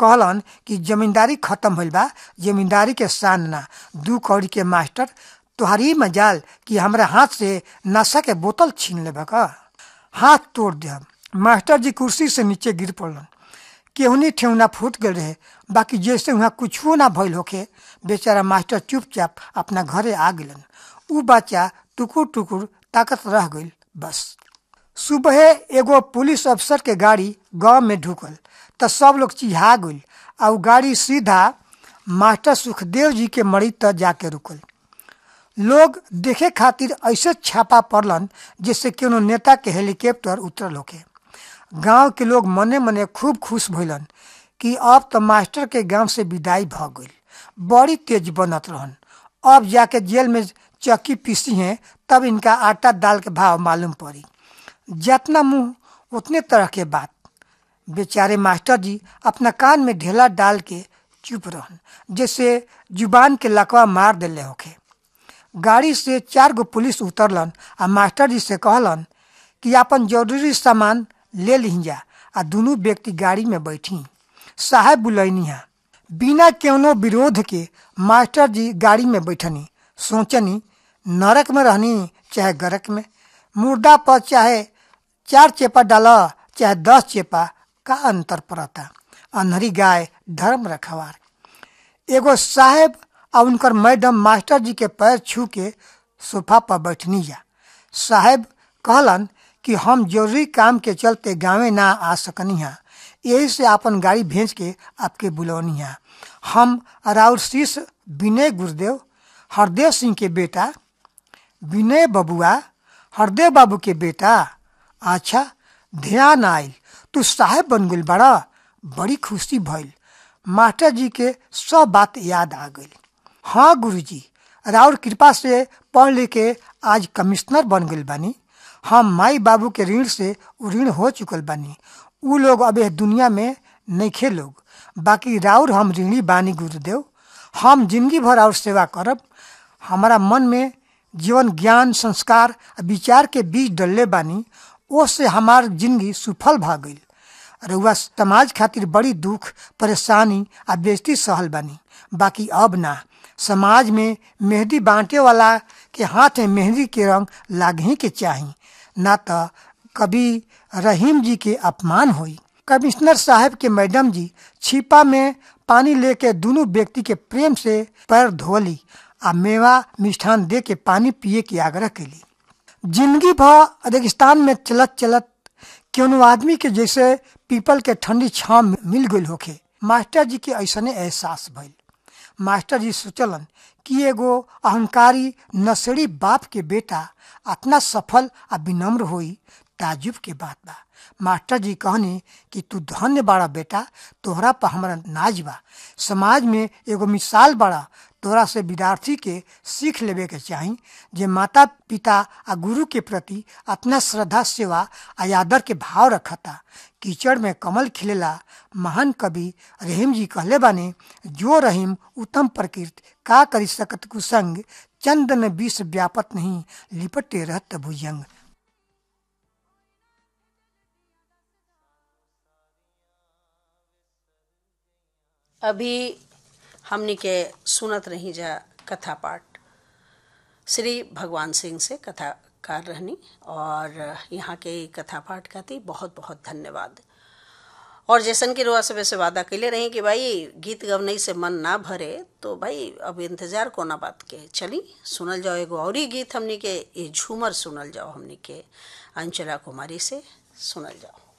कहलन कि जमींदारी खत्म भइल बा, जमींदारी के शान ना। 2 कौड़ी के मास्टर, तोहारी मजाल कि हमरा हाथ से नशा के बोतल छीन लेबा का, हाथ तोड़ दे। मास्टर जी कुर्सी से नीचे गिर पड़लन। केहनी ठेहुना फूट गए रहे, बाकी जैसे वहाँ कुछो ना भइल होखे। बेचारा मास्टर चुपचाप अपना घरे आ गेलन। उ बच्चा टुकुर टुकुर ताकत रह गइल बस। सुबह एगो पुलिस अफसर के गाड़ी गांव में ढुकल त सब लोग चिढ़ा गइल आ उ गाड़ी सीधा मास्टर सुखदेव जी के मड़ी त जाके रुकल। लोग देखे खातिर ऐसे छापा पड़लन जैसे कोनो नेता के हेलीकॉप्टर उतरल होके। गांव के लोग मने मने खूब खुश भइलन कि अब तो मास्टर के गांव से विदाई भ गइल। बड़ी तेज बनत रहन। अब जाके जेल में चक्की पीसी हैं तब इनका आटा दाल के भाव मालूम पड़ी। जितना मुंह उतने तरह के बात। बेचारे मास्टर जी अपना कान में ढेला डाल के चुप रहन, जैसे जुबान के लकवा मार देले होखे। गाड़ी से 4 गो पुलिस उतरलन आ मास्टर जी से कहलन कि अपन जरूरी सामान ले लिहिजा आ दोनों व्यक्ति गाड़ी में बैठी। साहब बुलैनी है। बिना कोनो विरोध के मास्टर जी गाड़ी में बैठनी। सोचनी नरक में रहनी चाहे गरक में, मुर्दा पर चाहे 4 चेपा डाला चाहे 10 चेपा, का अंतर पड़ता। अन्हरी गाय धर्म रखवार। एगो साहब और उनकर मैडम मास्टर जी के पैर छू के सोफा पर बैठनी जा। साहब कहलन कि हम जरूरी काम के चलते गाँव ना आ सकनी है, यही से अपन गाड़ी भेज के आपके बुलौनी है। हम राउर शिष्य विनय गुरुदेव, हरदेव सिंह के बेटा। विनय बबुआ, हरदेव बाबू के बेटा। अच्छा, ध्यान आयल, तू साहब बन गइल बड़ा, बड़ी खुशी भइल। मास्टर जी के सब बात याद आ गई। हाँ गुरुजी, राउर कृपा से पढ़ लिख के आज कमिश्नर बन गइल बानी। हम माई बाबू के ऋण से ऋण हो चुकल बानी। उ लोग अब दुनिया में नइखे लोग, बाकी राउर हम ऋणी बानी गुरुदेव। हम जिंदगी भर राउर सेवा करब। हमारा मन में जीवन ज्ञान संस्कार विचार के बीज डलले बानी, ओसे हमार जिंदगी सफल भ गइल। रउआ समाज खातिर बड़ी दुख परेशानी आ बेइज्जती सहल बानी, बाकी अब ना। समाज में मेहंदी बांटे वाला के हाथ में मेहंदी के रंग लागही के चाही, ना तो कभी रहीम जी के अपमान होई। कमिश्नर साहब के मैडम जी छिपा में पानी लेके दोनों व्यक्ति के प्रेम से पैर धोली आ मेवा मिष्ठान दे के पानी पिए के आग्रह कैली। जिंदगी भर रेगिस्तान में चलत चलत क्यों आदमी के जैसे पीपल के ठंडी छांव मिल गई होखे। मास्टर जी के ऐसने एहसास भइल। मास्टर जी सोचलन कि एगो अहंकारी नशेड़ी बाप के बेटा इतना सफल आ विनम्र होई, ताजुब के बात बा। मास्टर जी कहनी कि तू धन्य बाड़ा बेटा, तोहरा पर हमरा नाज बा। समाज में एगो मिसाल बाड़ा। तोहरा से विद्यार्थी के सीख लेवे के चाही जे माता पिता आ गुरु के प्रति अपना श्रद्धा सेवा आ आदर के भाव रखता। कीचड़ में कमल खिलेला। महान कवि रहीम जी कहले बाने, जो रहीम उत्तम प्रकृति का करी सकत कुसंग, चंदन विष व्यापत नहीं लिपटे रहत भुजंग। अभी हमनी के सुनत रही जा कथा पाठ श्री भगवान सिंह से कथाकार रहनी, और यहाँ के कथा पाठ खाती बहुत बहुत धन्यवाद। और जैसन की रुआ सबे से वादा कैले रही कि भाई गीत गवनई से मन ना भरे, तो भाई अब इंतजार कोना बात के, चली सुनल जाओ एगो और ही गीत हमनी के, ये झूमर सुनल जाओ हमनी के अंचला कुमारी से, सुनल जाओ।